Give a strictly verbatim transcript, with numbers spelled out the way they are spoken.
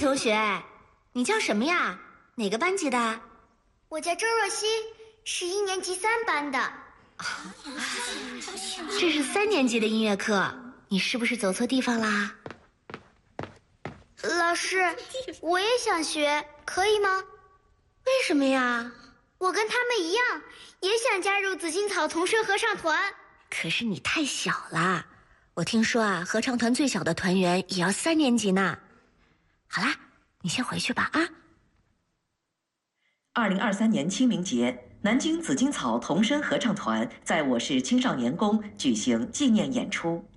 同学，你叫什么呀？哪个班级的？ 我叫周若曦，是一年级三班的。 这是三年级的音乐课，你是不是走错地方啦？ 老师，我也想学，可以吗？ 为什么呀？ 我跟他们一样，也想加入紫荆草童声合唱团。 可是你太小了，我听说啊，合唱团最小的团员也要三年级呢。好啦，你先回去吧啊。 二零二三年清明节，南京紫荆草童声合唱团在我市青少年宫举行纪念演出。